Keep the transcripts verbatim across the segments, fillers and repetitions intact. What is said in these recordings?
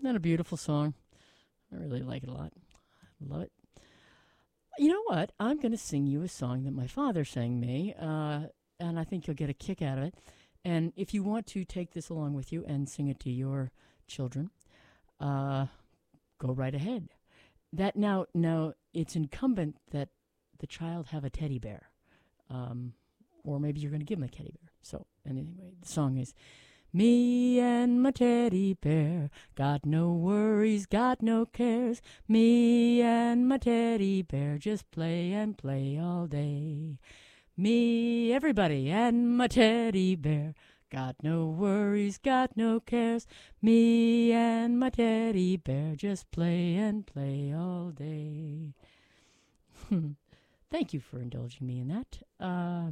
that a beautiful song? I really like it a lot. Love it. You know what? I'm going to sing you a song that my father sang me, uh, and I think you'll get a kick out of it. And if you want to take this along with you and sing it to your children, uh, go right ahead. That now, now it's incumbent that the child have a teddy bear, um, or maybe you're going to give him a teddy bear. So anyway, the song is, me and my teddy bear, got no worries, got no cares. Me and my teddy bear, just play and play all day. Me, everybody, and my teddy bear, got no worries, got no cares. Me and my teddy bear, just play and play all day. Thank you for indulging me in that. Uh,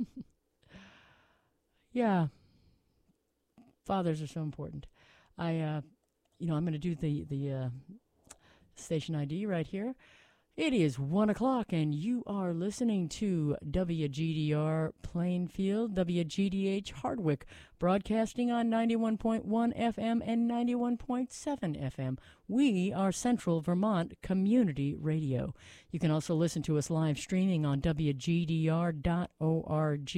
yeah. Fathers are so important. I, uh, you know, I'm going to do the the uh, station I D right here. It is one o'clock, and you are listening to W G D R Plainfield, W G D H Hardwick, broadcasting on ninety-one point one F M and ninety-one point seven F M. We are Central Vermont Community Radio. You can also listen to us live streaming on W G D R dot org.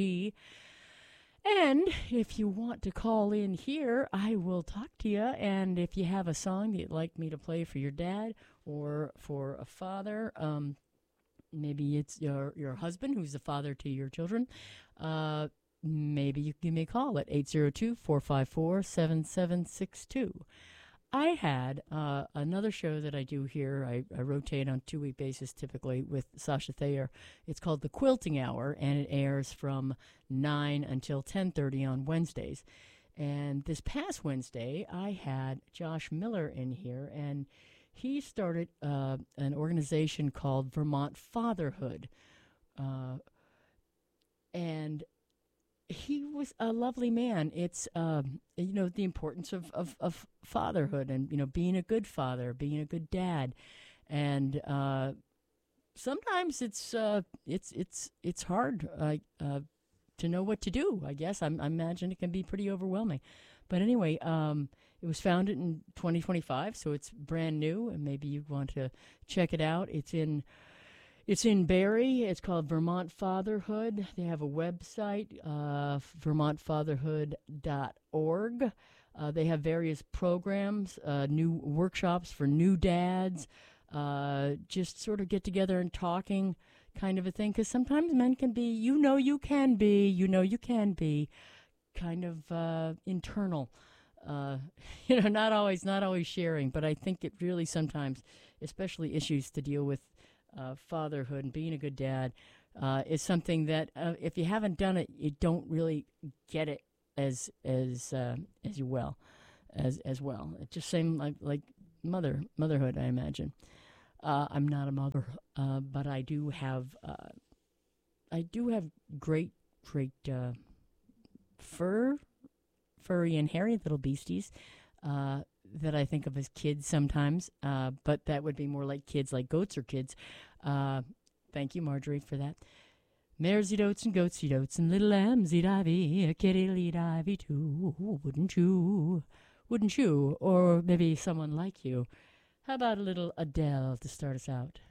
And if you want to call in here, I will talk to you. And if you have a song that you'd like me to play for your dad or for a father, um, maybe it's your your husband who's the father to your children, uh, maybe you can give me a call at eight zero two, four five four, seven seven six two. I had uh, another show that I do here. I, I rotate on a two-week basis typically with Sasha Thayer. It's called The Quilting Hour, and it airs from nine until ten thirty on Wednesdays. And this past Wednesday, I had Josh Miller in here, and he started uh, an organization called Vermont Fatherhood. Uh, and he was a lovely man. It's, um, you know, the importance of, of, of fatherhood and, you know, being a good father, being a good dad. And uh, sometimes it's uh, it's it's it's hard uh, uh, to know what to do, I guess. I'm, I imagine it can be pretty overwhelming. But anyway, um, it was founded in twenty twenty-five, so it's brand new, and maybe you want to check it out. It's in... It's in Barrie. It's called Vermont Fatherhood. They have a website, uh, vermont fatherhood dot org. Uh, they have various programs, uh, new workshops for new dads, uh, just sort of get together and talking kind of a thing. Because sometimes men can be, you know you can be, you know you can be, kind of uh, internal. Uh, you know, not always, not always sharing. But I think it really sometimes, especially issues to deal with, Uh, fatherhood and being a good dad uh, is something that uh, if you haven't done it, you don't really get it as as uh, as you well as as well. It just seemed like like mother motherhood, I imagine. Uh, I'm not a mother, uh, but I do have uh, I do have great great uh, fur furry and hairy little beasties. Uh, that I think of as kids sometimes, uh, but that would be more like kids, like goats or kids. Uh, thank you, Marjorie, for that. Maresy dotes and goatsy dotes and little lambsy divey, a kitty divey too, wouldn't you? Wouldn't you? Or maybe someone like you. How about a little Adele to start us out?